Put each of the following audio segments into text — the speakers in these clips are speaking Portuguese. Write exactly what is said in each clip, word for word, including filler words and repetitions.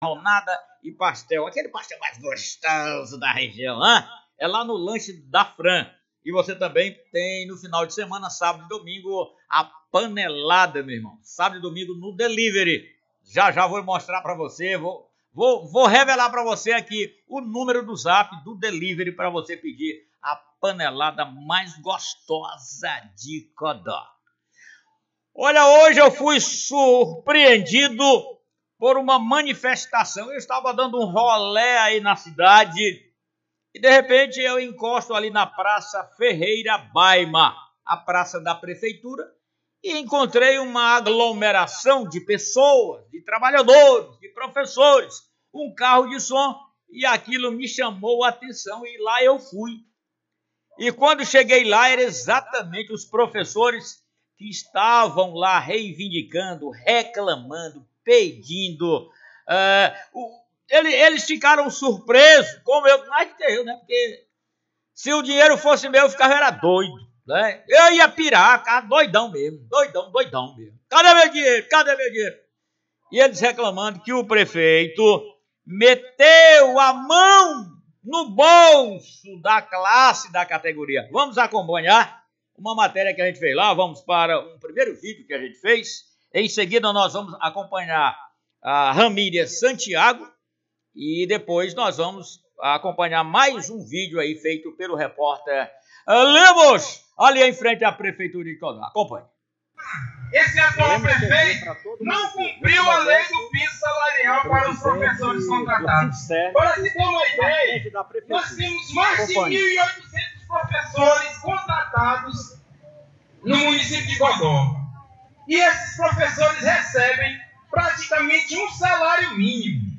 macarronada e pastel. Aquele pastel mais gostoso da região, né? É lá no lanche da Fran. E você também tem no final de semana, sábado e domingo, a panelada, meu irmão. Sábado e domingo no delivery. Já já vou mostrar pra você, vou, vou, vou revelar pra você aqui o número do zap do delivery para você pedir a panelada mais gostosa de Codó. Olha, hoje eu fui surpreendido por uma manifestação. Eu estava dando um rolé aí na cidade e de repente eu encosto ali na Praça Ferreira Baima, a praça da prefeitura, e encontrei uma aglomeração de pessoas, de trabalhadores, de professores, um carro de som, e aquilo me chamou a atenção e lá eu fui. E quando cheguei lá, eram exatamente os professores que estavam lá reivindicando, reclamando, pedindo. Uh, o, ele, eles ficaram surpresos, como eu, mais que eu, né? Porque se o dinheiro fosse meu, eu ficava era doido, né? Eu ia pirar, ficava doidão mesmo, doidão, doidão mesmo. Cadê meu dinheiro? Cadê meu dinheiro? E eles reclamando que o prefeito meteu a mão no bolso da classe, da categoria. Vamos acompanhar uma matéria que a gente fez lá, vamos para um primeiro vídeo que a gente fez. Em seguida nós vamos acompanhar a Ramília Santiago e depois nós vamos acompanhar mais um vídeo aí feito pelo repórter Lemos, ali em frente à Prefeitura de Codó. Acompanhe. Esse atual prefeito não cumpriu a lei do piso salarial para os professores contratados. Para se ter uma ideia, nós temos mais de mil e oitocentos professores contratados no município de Codó. E esses professores recebem praticamente um salário mínimo.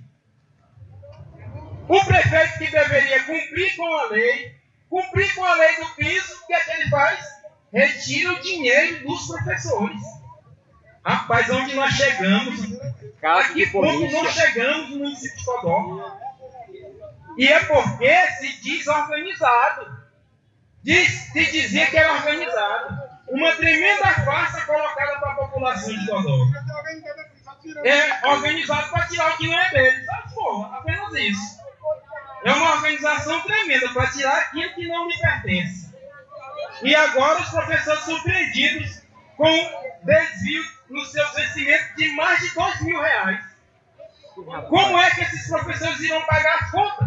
O prefeito que deveria cumprir com a lei, cumprir com a lei do piso, o que é que ele faz? Retira o dinheiro dos professores. Rapaz, onde nós chegamos? A que ponto nós chegamos no município de Codó? E é porque se diz organizado. Diz, se dizia que era organizado. Uma tremenda farsa colocada para a população de Codó. É organizado para tirar o que não é dele. Só porra, apenas isso. É uma organização tremenda para tirar aquilo que não lhe pertence. E agora os professores surpreendidos com desvio nos seus vencimentos de mais de dois mil reais. Como é que esses professores irão pagar as contas?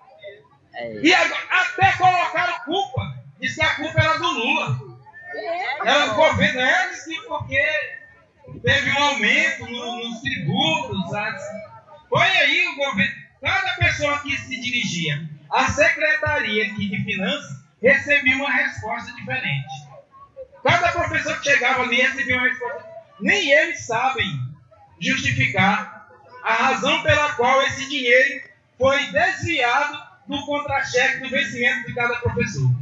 E agora, até colocaram culpa. Diz que a culpa era do Lula. Era do governo, é assim, porque teve um aumento no, nos tributos. Assim. Foi aí o governo. Cada pessoa que se dirigia à Secretaria aqui de Finanças recebia uma resposta diferente. Cada professor que chegava ali recebia uma resposta. Nem eles sabem justificar a razão pela qual esse dinheiro foi desviado do contra-cheque do vencimento de cada professor.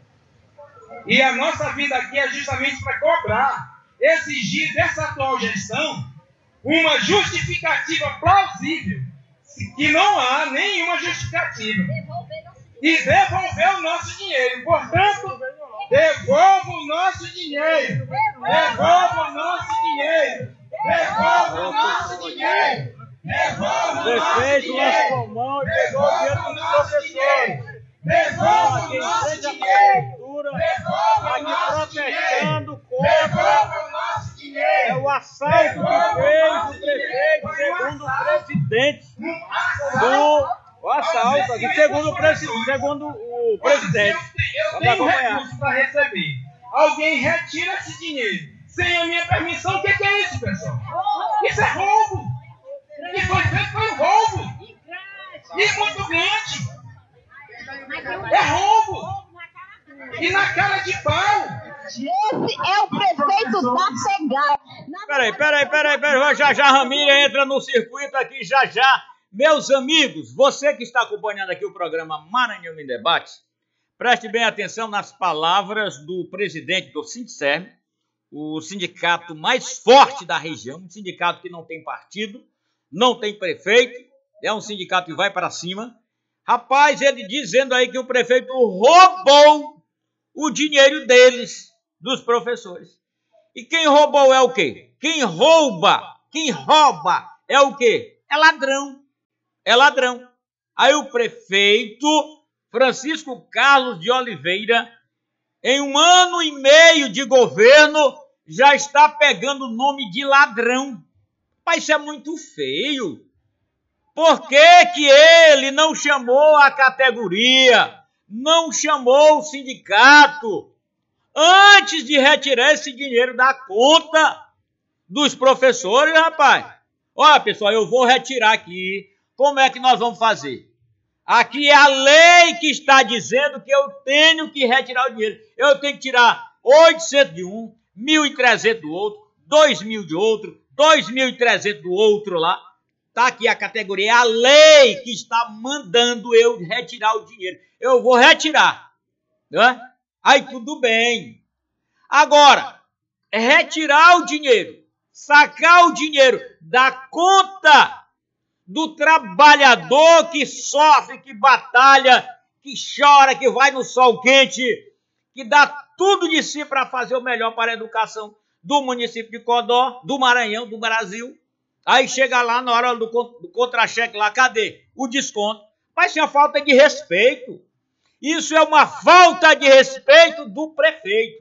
E a nossa vida aqui é justamente para cobrar, exigir dessa atual gestão uma justificativa plausível, que não há nenhuma justificativa. E devolver o nosso dinheiro. Portanto, devolva o nosso dinheiro. Devolva o nosso dinheiro. Devolva o nosso dinheiro. Devolva o nosso dinheiro. Devolva o nosso dinheiro. Devolva o nosso dinheiro. Devolva o nosso dinheiro. Devolva o nosso dinheiro. É o assalto que fez o prefeito, segundo o presidente do... O assalto, aqui, segundo, o presi- segundo o presidente. Eu tenho recurso para receber. Alguém retira esse dinheiro sem a minha permissão. O que, que é isso, pessoal? Isso é roubo. O que foi feito foi um roubo. E muito grande. É roubo. E na cara de pau. Esse é o prefeito da Pegada. Peraí, peraí, peraí, peraí. Já já a Ramília entra no circuito aqui, já já. Meus amigos, você que está acompanhando aqui o programa Maranhão em Debate, preste bem atenção nas palavras do presidente do Sindserm, o sindicato mais forte da região, um sindicato que não tem partido, não tem prefeito, é um sindicato que vai para cima. Rapaz, ele dizendo aí que o prefeito roubou o dinheiro deles, dos professores. E quem roubou é o quê? Quem rouba, quem rouba é o quê? É ladrão. é ladrão. Aí o prefeito Francisco Carlos de Oliveira, em um ano e meio de governo, já está pegando o nome de ladrão. Mas isso é muito feio. Por que que ele não chamou a categoria, não chamou o sindicato, antes de retirar esse dinheiro da conta dos professores, rapaz? Olha, pessoal, eu vou retirar aqui. Como é que nós vamos fazer? Aqui é a lei que está dizendo que eu tenho que retirar o dinheiro. Eu tenho que tirar oitocentos de um, mil e trezentos do outro, dois mil de outro, dois mil e trezentos do outro lá. Está aqui a categoria, é a lei que está mandando eu retirar o dinheiro. Eu vou retirar. Né? Aí tudo bem. Agora, retirar o dinheiro, sacar o dinheiro da conta do trabalhador que sofre, que batalha, que chora, que vai no sol quente, que dá tudo de si para fazer o melhor para a educação do município de Codó, do Maranhão, do Brasil. Aí chega lá na hora do, do contra-cheque lá, cadê o desconto? Mas isso é falta de respeito. Isso é uma falta de respeito do prefeito.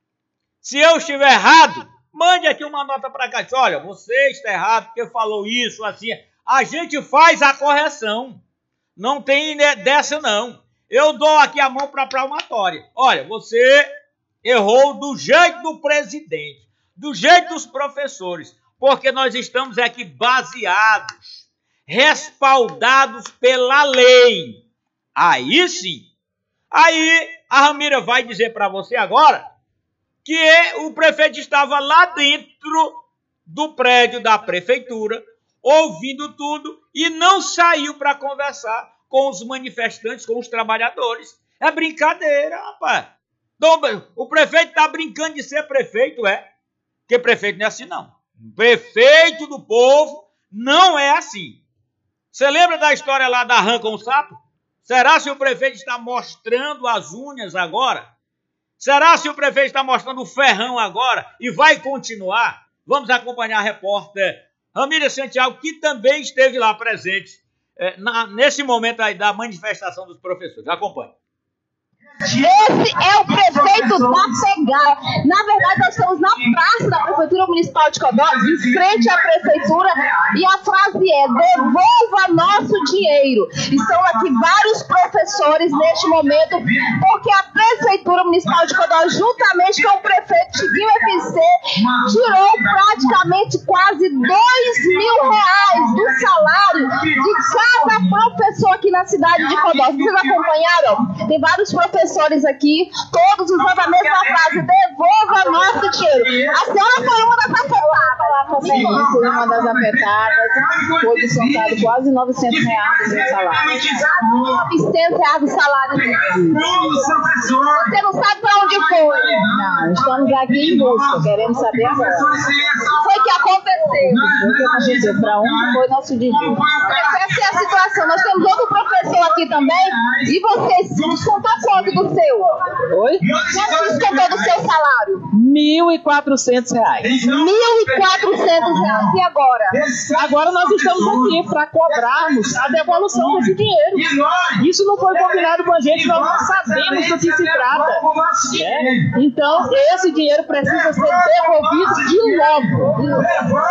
Se eu estiver errado, mande aqui uma nota para cá. Olha, você está errado porque falou isso, assim. A gente faz a correção. Não tem dessa, não. Eu dou aqui a mão para a palmatória. Olha, você errou do jeito do presidente, do jeito dos professores, porque nós estamos aqui baseados, respaldados pela lei. Aí sim. Aí a Ramira vai dizer para você agora que o prefeito estava lá dentro do prédio da prefeitura, ouvindo tudo, e não saiu para conversar com os manifestantes, com os trabalhadores. É brincadeira, rapaz. Então, o prefeito está brincando de ser prefeito, é? Porque prefeito não é assim, não. Prefeito do povo não é assim. Você lembra da história lá da rã com o sapo? Será se o prefeito está mostrando as unhas agora? Será se o prefeito está mostrando o ferrão agora e vai continuar? Vamos acompanhar a repórter Ramira Santiago, que também esteve lá presente é, na, nesse momento aí da manifestação dos professores. Acompanhe. Esse é o prefeito da Pegar. Na verdade, nós estamos na praça da Prefeitura Municipal de Codó, em frente à Prefeitura, e a frase é: devolva nosso dinheiro. Estão aqui vários professores neste momento, porque a Prefeitura Municipal de Codó, juntamente com o prefeito Chiquinho F C, tirou praticamente quase dois mil reais do salário de cada professor aqui na cidade de Codó. Vocês acompanharam? Tem vários professores aqui, todos usando a mesma frase: devolva nosso dinheiro. A senhora foi uma das afetadas lá também. Sim, fui uma das afetadas. Foi descontado quase novecentos reais do meu salário. novecentos reais do salário. Você não sabe para onde foi? Não, estamos aqui em busca, queremos saber agora. O que foi que aconteceu? O que aconteceu? Para onde foi nosso dinheiro? Essa é a situação. Nós temos outro professor aqui também. E você se descontou quanto do seu? Oi? Quanto descontou do seu salário? mil e quatrocentos reais. mil e quatrocentos reais. E agora? Agora nós estamos aqui para cobrarmos a devolução desse dinheiro. Isso não foi combinado com a gente, nós não sabemos do que se trata. É? Então, esse dinheiro precisa ser devolvido de logo.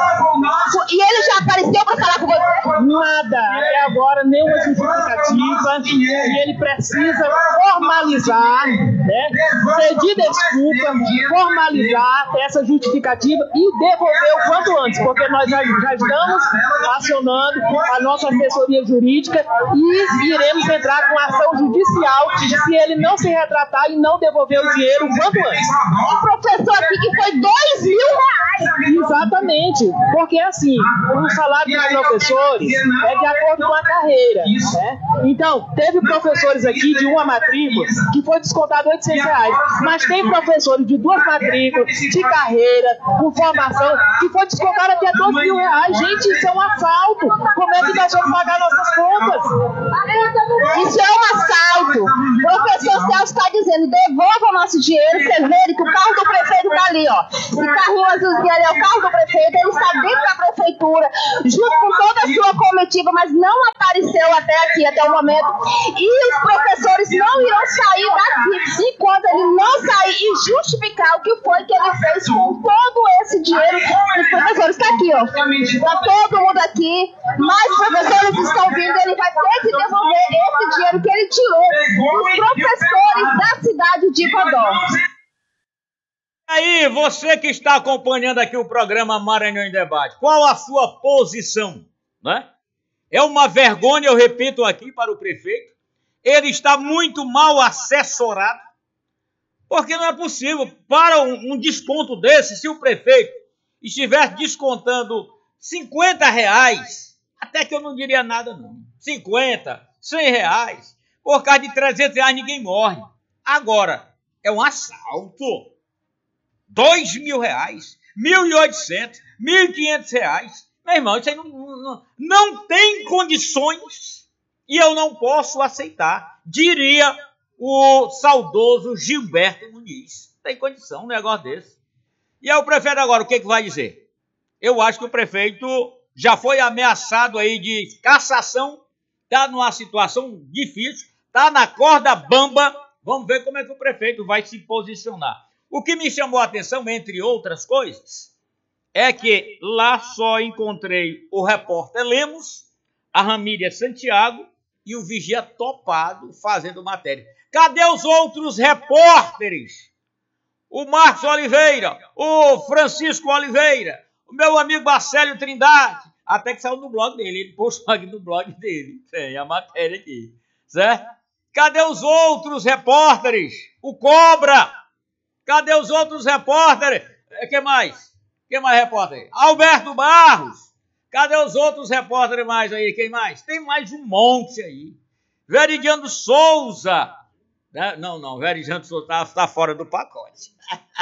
E ele já apareceu para falar com você? Nada. Até agora, nenhuma justificativa. E ele precisa formalizar, né? Pedir desculpa, formalizar essa justificativa e devolver o quanto antes, porque nós já, já estamos acionando a nossa assessoria jurídica e iremos entrar com ação judicial se ele não se retratar e não devolver o dinheiro o quanto antes. O professor aqui que foi dois mil reais. Exatamente, porque assim, o salário dos professores é de acordo com a carreira, né? Então, teve professores aqui de uma matrícula que foi descontado oitocentos reais, mas tem professores de duas matrículas, de carreira, com formação, que foi descontado até dois mil reais. Gente, isso é um assalto. Como é que nós vamos pagar nossas contas? Isso é um assalto. O professor Celso está dizendo: dizendo, devolva o nosso dinheiro. Vocês verem que o carro do prefeito está ali, ó. Esse carrinho azulzinho ali é o carro do prefeito, ele está dentro da prefeitura, junto com toda a sua comitiva, mas não apareceu até aqui, até o momento. E os professores não irão sair daqui enquanto ele não sair e justificar o que foi que ele fez com todo esse dinheiro dos professores. Está aqui, ó. Está todo mundo aqui, mais professores estão vindo, ele vai ter que devolver esse dinheiro que ele tirou dos professores da cidade de Codó. Aí, você que está acompanhando aqui o programa Maranhão em Debate, qual a sua posição, né? É uma vergonha, eu repito aqui para o prefeito, ele está muito mal assessorado, porque não é possível, para um, um desconto desse, se o prefeito estivesse descontando cinquenta reais, até que eu não diria nada não, cinquenta, cem reais, por causa de trezentos reais ninguém morre. Agora, é um assalto. Dois mil reais, mil e oitocentos, mil e quinhentos reais. Meu irmão, isso aí não, não, não tem condições e eu não posso aceitar, diria o saudoso Gilberto Muniz. Tem condição um negócio desse. E aí o prefeito agora, o que, que vai dizer? Eu acho que o prefeito já foi ameaçado aí de cassação, está numa situação difícil, está na corda bamba. Vamos ver como é que o prefeito vai se posicionar. O que me chamou a atenção, entre outras coisas, é que lá só encontrei o repórter Lemos, a Ramília Santiago e o Vigia Topado fazendo matéria. Cadê os outros repórteres? O Marcos Oliveira, o Francisco Oliveira, o meu amigo Marcelo Trindade, até que saiu no blog dele, ele postou aqui no blog dele, tem a matéria aqui, certo? Cadê os outros repórteres? O Cobra! Cadê os outros repórteres? Quem mais? Quem mais repórter? Alberto Barros. Cadê os outros repórteres mais aí? Quem mais? Tem mais um monte aí. Veridiano Souza. Não, não, Veridiano Souza está tá fora do pacote.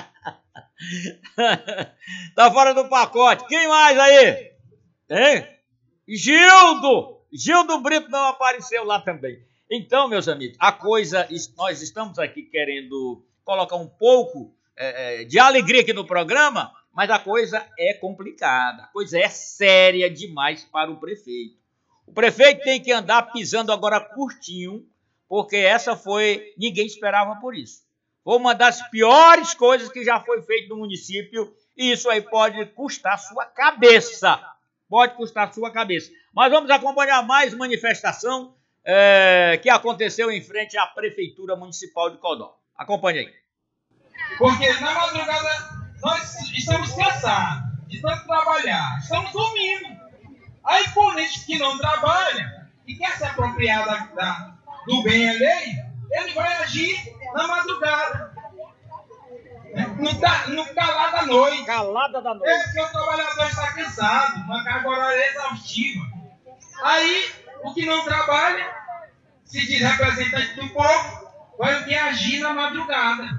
Está fora do pacote. Quem mais aí? Hein? Gildo. Gildo Brito não apareceu lá também. Então, meus amigos, a coisa, nós estamos aqui querendo colocar um pouco é, de alegria aqui no programa, mas a coisa é complicada, a coisa é séria demais para o prefeito. O prefeito tem que andar pisando agora curtinho, porque essa foi, ninguém esperava por isso. Foi uma das piores coisas que já foi feito no município, e isso aí pode custar sua cabeça, pode custar sua cabeça. Mas vamos acompanhar mais manifestação é, que aconteceu em frente à Prefeitura Municipal de Codó. Acompanhe aí. Porque na madrugada nós estamos cansados de tanto trabalhar, estamos dormindo. Aí político que não trabalha e quer se apropriar da, da, do bem alheio, ele vai agir na madrugada. No, tá, no calado da noite. Calada da noite. É porque o trabalhador está cansado, uma carga horária exaustiva. Aí o que não trabalha, se diz representante do povo, vai o que agir na madrugada.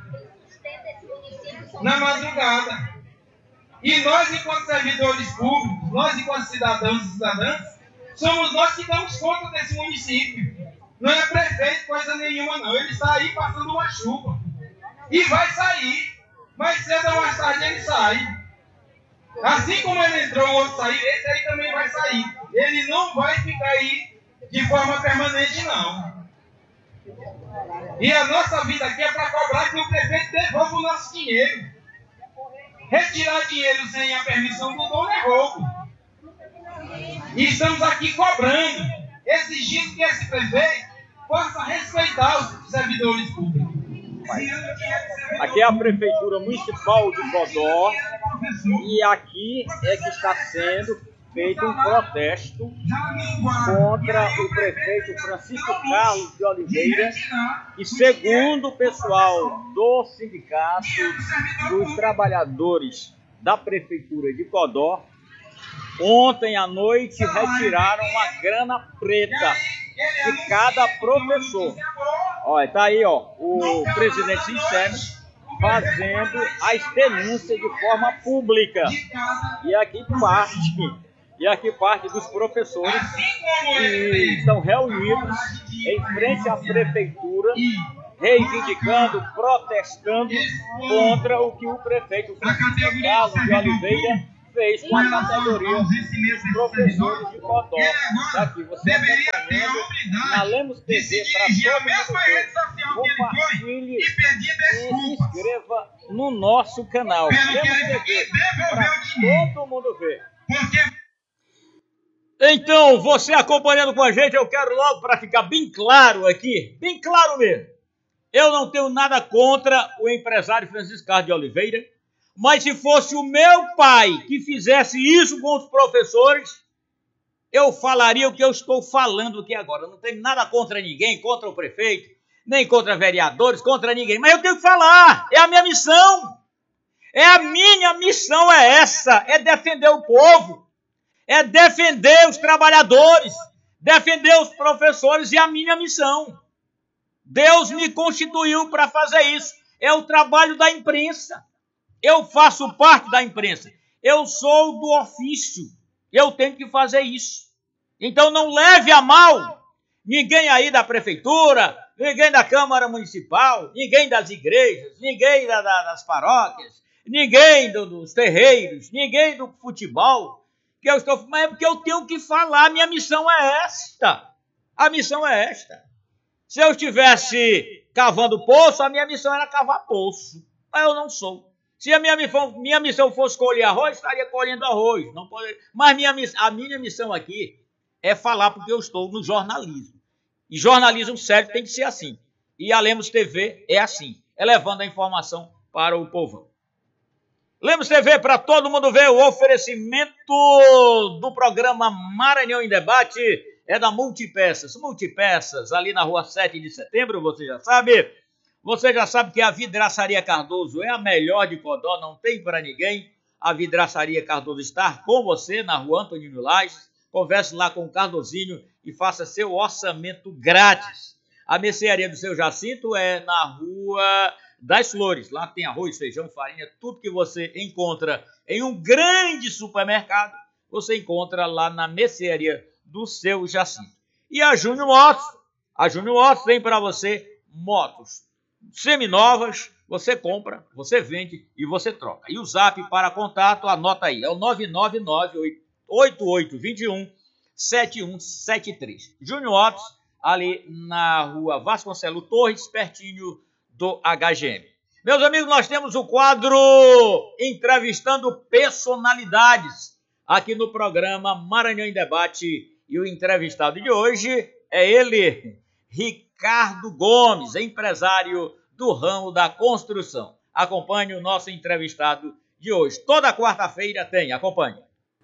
Na madrugada. E nós, enquanto servidores públicos, nós, enquanto cidadãos e cidadãs, somos nós que damos conta desse município. Não é prefeito coisa nenhuma, não. Ele está aí passando uma chuva. E vai sair. Mais cedo ou mais tarde ele sai. Assim como ele entrou, o outro sair, esse aí também vai sair. Ele não vai ficar aí de forma permanente, não. E a nossa vida aqui é para cobrar que o prefeito devolva o nosso dinheiro. Retirar dinheiro sem a permissão do dono é roubo. E estamos aqui cobrando, exigindo que esse prefeito possa respeitar os servidores públicos. Aqui é a Prefeitura Municipal de Codó e aqui é que está sendo feito um protesto contra o prefeito Francisco Carlos de Oliveira, e segundo o pessoal do Sindicato dos Trabalhadores da Prefeitura de Codó, ontem à noite retiraram uma grana preta de cada professor. Olha, tá aí, ó, o presidente Sincero fazendo as denúncias de forma pública. E aqui parte, e aqui parte dos professores que estão reunidos em frente à prefeitura, reivindicando, protestando contra o que o prefeito Francisco Carlos de Oliveira fez com a categoria dos professores de Codó. Aqui você acompanhando na Lemos T V para todo mundo ver. Compartilhe e se inscreva no nosso canal. Lemos T V para todo mundo ver. Então, você acompanhando com a gente, eu quero logo para ficar bem claro aqui, bem claro mesmo. Eu não tenho nada contra o empresário Francisco Carlos de Oliveira, mas se fosse o meu pai que fizesse isso com os professores, eu falaria o que eu estou falando aqui agora. Eu não tenho nada contra ninguém, contra o prefeito, nem contra vereadores, contra ninguém. Mas eu tenho que falar, é a minha missão. É a minha missão, é essa, é defender o povo, é defender os trabalhadores, defender os professores, e a minha missão. Deus me constituiu para fazer isso. É o trabalho da imprensa. Eu faço parte da imprensa. Eu sou do ofício. Eu tenho que fazer isso. Então não leve a mal ninguém aí da prefeitura, ninguém da Câmara Municipal, ninguém das igrejas, ninguém da, da, das paróquias, ninguém do, dos terreiros, ninguém do futebol. Que eu estou, mas é porque eu tenho que falar. A minha missão é esta. A missão é esta. Se eu estivesse cavando poço, a minha missão era cavar poço. Mas eu não sou. Se a minha missão, minha missão fosse colher arroz, estaria colhendo arroz. Não poderia. Mas minha, a minha missão aqui é falar, porque eu estou no jornalismo. E jornalismo sério tem que ser assim. E a Lemos T V é assim. É levando a informação para o povão. Lemos T V para todo mundo ver. O oferecimento do programa Maranhão em Debate é da Multipeças. Multipeças, ali na rua sete de setembro, você já sabe. Você já sabe que a Vidraçaria Cardoso é a melhor de Codó, não tem para ninguém. A Vidraçaria Cardoso está com você na rua Antonino Lages. Converse lá com o Cardozinho e faça seu orçamento grátis. A mercearia do seu Jacinto é na rua das Flores. Lá tem arroz, feijão, farinha, tudo que você encontra em um grande supermercado, você encontra lá na mercearia do seu Jacinto. E a Júnior Motos, a Júnior Motos tem para você motos seminovas, você compra, você vende e você troca. E o zap para contato, anota aí, é o nove nove nove, oito oito dois um, sete um sete três. Júnior Motos, ali na rua Vasconcelos Torres, pertinho do H G M. Meus amigos, nós temos o quadro Entrevistando Personalidades aqui no programa Maranhão em Debate. E o entrevistado de hoje é ele, Ricardo Gomes, empresário do ramo da construção. Acompanhe o nosso entrevistado de hoje. Toda quarta-feira tem, acompanhe.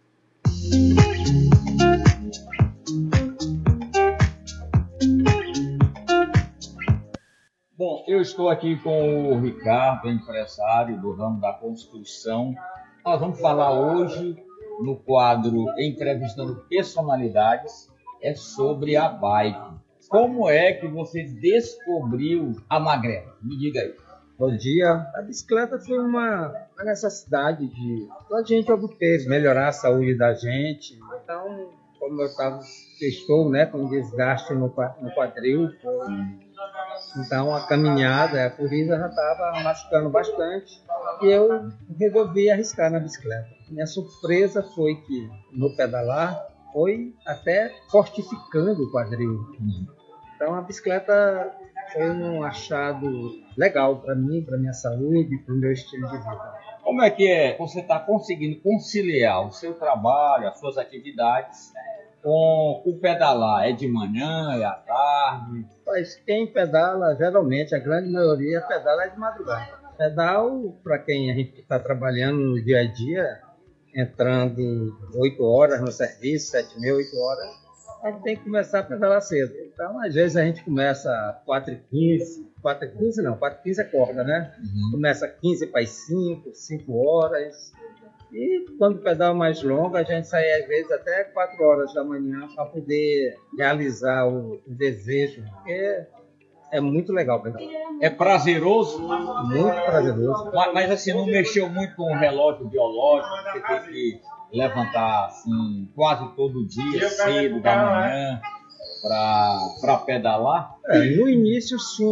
Bom, eu estou aqui com o Ricardo, empresário do ramo da construção. Nós vamos falar hoje, no quadro Entrevistando Personalidades, é sobre a bike. Como é que você descobriu a magrela? Me diga aí. Bom dia. A bicicleta foi uma, uma necessidade de a gente obter, melhorar a saúde da gente. Então, como eu estava, estou, né, com desgaste no, no quadril, foi, então a caminhada, a corrida já estava machucando bastante e eu resolvi arriscar na bicicleta. Minha surpresa foi que no pedalar foi até fortificando o quadril. Então a bicicleta foi um achado legal para mim, para minha saúde, para o meu estilo de vida. Como é que é? Você está conseguindo conciliar o seu trabalho, as suas atividades com o pedalar? É de manhã, é à tarde? Mas quem pedala, geralmente, a grande maioria pedala é de madrugada. Pedal, para quem a gente está trabalhando no dia a dia, entrando oito horas no serviço, sete e meia, oito horas, a gente tem que começar a pedalar cedo. Então, às vezes, a gente começa quatro e quinze, quatro e quinze não, quatro e quinze é corda, né? Uhum. Começa quinze para as cinco, cinco horas. E quando o pedal mais longo, a gente sai às vezes até quatro horas da manhã para poder realizar o, o desejo, porque é muito legal pedalar. É prazeroso? Muito prazeroso. Mas, mas assim, não mexeu muito com o relógio biológico, você tem que levantar assim, quase todo dia, cedo da manhã, para pedalar? É, no início, sim.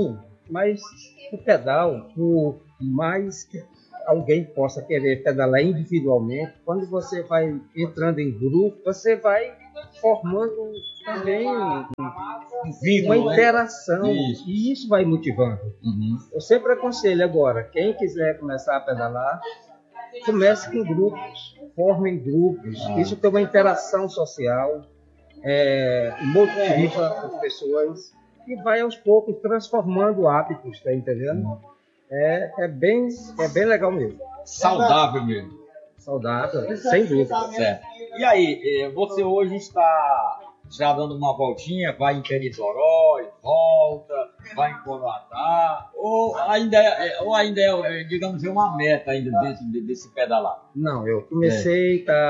Mas o pedal, por mais que alguém possa querer pedalar individualmente, quando você vai entrando em grupo, você vai formando também um, Um vínculo, uma né? interação, Isso. e isso vai motivando. Uhum. Eu sempre aconselho agora, quem quiser começar a pedalar, comece com grupos, formem grupos, Ah. isso tem uma interação social, é, motiva as pessoas e vai aos poucos transformando hábitos, tá entendendo? É, é, bem, é bem legal mesmo, Saudável mesmo. saudável, sem dúvida. Certo. E aí, eh, você hoje está já dando uma voltinha, vai em Peritoró e volta, vai em Coroatá, ou ainda é, ou ainda é, digamos, é uma meta ainda desse, desse pedalar? Não, eu comecei tá,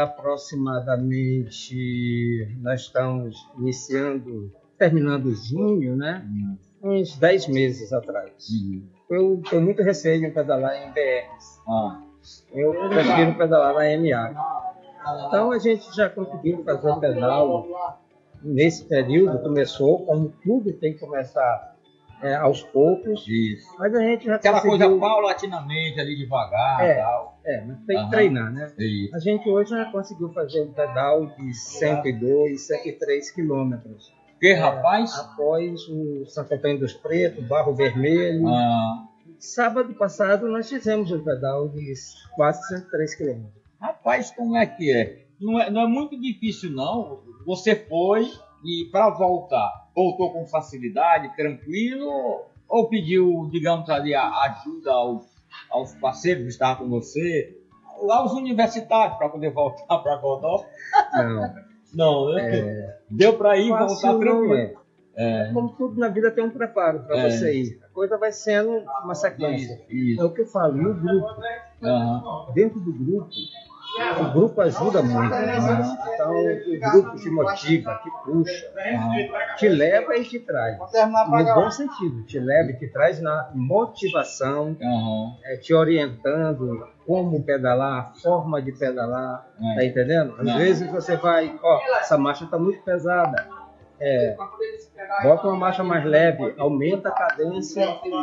aproximadamente, nós estamos iniciando, terminando junho, né? Uhum. Uns dez meses atrás. Uhum. Eu tenho muito receio em pedalar em B Rs. Ah. Eu prefiro pedalar na M A. Então a gente já conseguiu fazer o pedal nesse período, começou, como tudo tem que começar é, aos poucos, Isso. mas a gente já Aquela conseguiu... coisa paulatinamente, ali devagar e É. tal. É, mas tem que Aham. treinar, né? Isso. A gente hoje já conseguiu fazer um pedal de cento e dois, cento e três quilômetros. Que, rapaz? Após o Santo Antônio dos Pretos, Barro Vermelho. Ah, Sábado passado nós fizemos um pedal de quase cento e três quilômetros. rapaz, como é que é? Não é, não é muito difícil, não. Você foi e, para voltar, voltou com facilidade, tranquilo, ou pediu, digamos ali, a ajuda aos, aos parceiros que estavam com você, aos universitários, para poder voltar para Godó? Não, Não, né? Deu para ir e voltar fácil não tranquilo. é. É. Como tudo na vida tem um preparo para É. você ir. A coisa vai sendo uma sequência. Isso. É o que eu falo, no grupo, Aham. dentro do grupo, o grupo ajuda muito. Então, o grupo te motiva, te puxa, te leva e te traz. No bom sentido, te leva e te traz na motivação, Aham. é, te orientando como pedalar, forma de pedalar, É. tá entendendo? Às Não. vezes você vai, ó, essa marcha está muito pesada, é, bota uma marcha mais leve, aumenta a cadência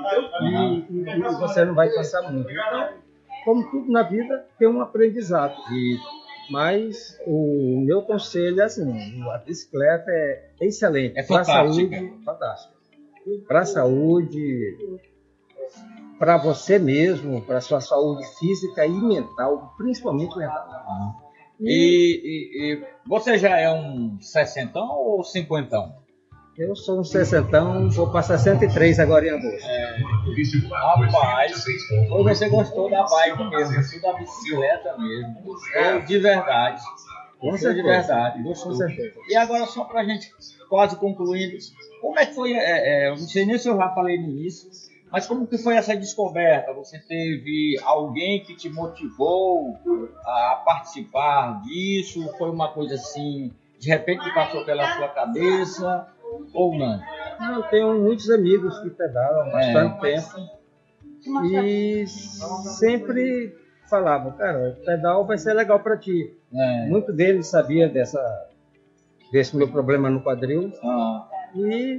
e, e- e você não vai cansar muito. Então, como tudo na vida, tem um aprendizado. E, mas o meu conselho é assim, a bicicleta é excelente. É Pra fantástica. saúde, fantástica. Para a saúde, para você mesmo, para sua saúde física e mental, principalmente mental. Aham. E, e- e você já é um sessentão ou cinquentão? Eu sou um sessentão, vou para sessenta e três agora em agosto. Rapaz, ou você gostou da bike mesmo, gostou da bicicleta mesmo, gostou de verdade. Com Gostou de certeza. verdade, gostou. Com certeza. E agora só pra gente quase concluindo, como é que foi, é, é, eu não sei nem se eu já falei no início, mas como que foi essa descoberta? Você teve alguém que te motivou a participar disso? Foi uma coisa assim, de repente que passou pela sua cabeça ou não? Eu tenho muitos amigos que pedalam há bastante tempo e sempre falavam, cara, o pedal vai ser legal para ti. É. Muito deles sabia dessa, desse meu problema no quadril Ah, e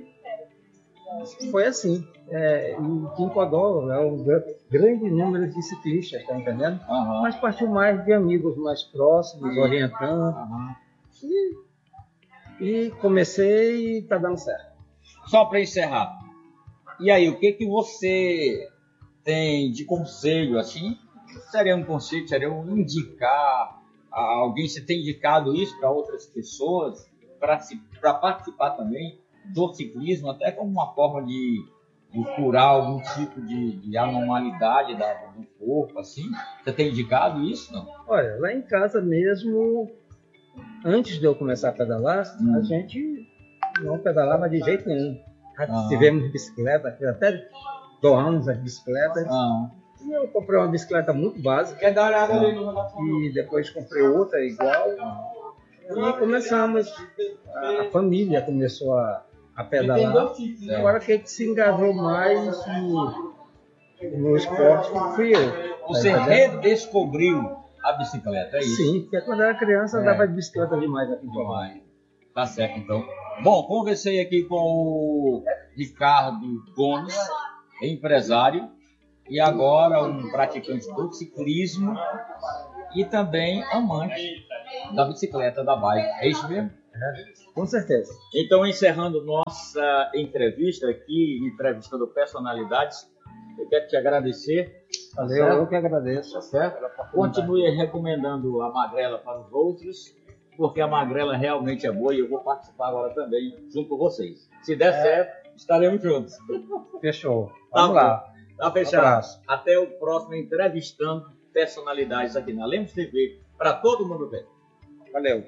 foi assim. É, e em Codó é um gra- grande número de ciclistas, tá entendendo? aham, Mas partiu mais de amigos mais próximos, orientando. aham. E, e comecei e tá dando certo. Só para encerrar, e aí, o que que você tem de conselho, assim? Seria um conselho, seria um indicar a alguém, você tem indicado isso para outras pessoas, para participar também do ciclismo, até como uma forma de, de curar algum tipo de, de anormalidade da, do corpo, assim? Você tem indicado isso, não? Olha, lá em casa mesmo, antes de eu começar a pedalar, Hum. a gente não pedalava de jeito nenhum. Já Ah. tivemos bicicleta, até doamos as bicicletas. Ah, E eu comprei uma bicicleta muito básica. quer dar olhada ali? E depois comprei outra igual. E começamos, a, a família começou a, a pedalar. Agora quem se engajou mais no, no esporte fui eu. Você tá entendendo? redescobriu a bicicleta, é isso? Sim, porque quando eu era criança É. andava de bicicleta demais aqui em Goiás. Tá certo, então. Bom, conversei aqui com o Ricardo Gomes, empresário e agora um praticante do ciclismo e também amante da bicicleta, da bike. É isso mesmo? É, com certeza. Então, encerrando nossa entrevista aqui, entrevistando personalidades, eu quero te agradecer. Valeu, eu que agradeço. Tá certo? Continue recomendando a Magrela para os outros, porque a Magrela realmente é boa e eu vou participar agora também junto com vocês. Se der é. certo, estaremos juntos. Fechou. Vamos tá lá. Tá fechado. Um Até o próximo entrevistando personalidades aqui na Lemos T V para todo mundo ver. Valeu.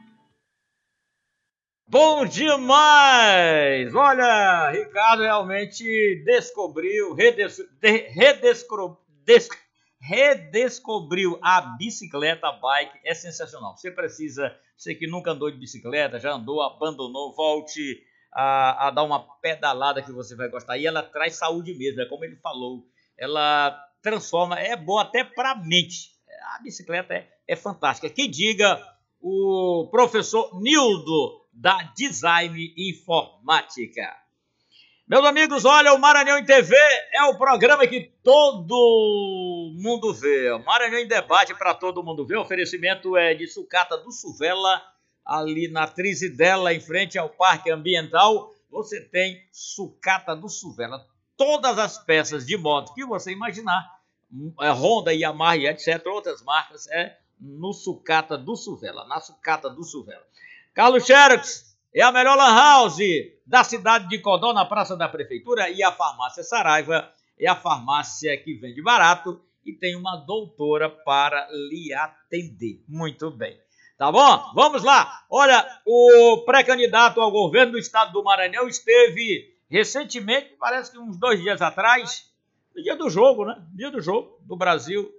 Bom demais! Olha, Ricardo realmente descobriu, redes, de, redescro, des, redescobriu a bicicleta, a bike, é sensacional. Você precisa, você que nunca andou de bicicleta, já andou, abandonou, volte a, a dar uma pedalada que você vai gostar. E ela traz saúde mesmo, é como ele falou, ela transforma, é boa até para a mente. A bicicleta é, é fantástica. Que diga o professor Nildo, da Design Informática. Meus amigos, olha, o Maranhão em T V é o programa que todo mundo vê. O Maranhão em Debate para todo mundo ver. O oferecimento é de Sucata do Suvela, ali na Trizidela, em frente ao Parque Ambiental. Você tem Sucata do Suvela. Todas as peças de moto que você imaginar, é Honda, Yamaha e etcétera, outras marcas, é no Sucata do Suvela, na Sucata do Suvela. Carlos Xerox é a melhor lan house da cidade de Codó, na Praça da Prefeitura, e a farmácia Saraiva é a farmácia que vende barato e tem uma doutora para lhe atender. Muito bem. Tá bom? Vamos lá. Olha, o pré-candidato ao governo do estado do Maranhão esteve recentemente, parece que uns dois dias atrás, no dia do jogo, né? Dia do jogo do Brasil,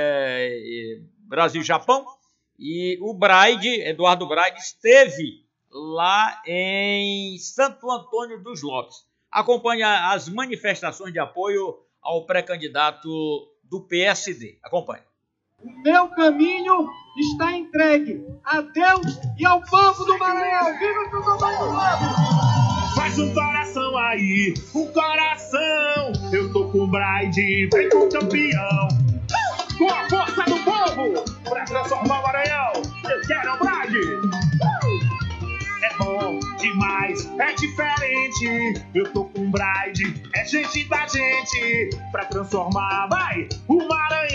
é, Brasil-Japão. E o Braide, Eduardo Braide, esteve lá em Santo Antônio dos Lopes. Acompanha as manifestações de apoio ao pré-candidato do P S D. Acompanhe. O meu caminho está entregue a Deus e ao povo do Maranhão. Viva o Santo Antônio dos Lopes! Faz um coração aí, um coração. Eu tô com o Braide, vem com o campeão. Com a força do povo, pra transformar o Maranhão, eu quero o Braide. É bom demais, é diferente. Eu tô com o Braide, é gente da gente, pra transformar, vai, o Maranhão.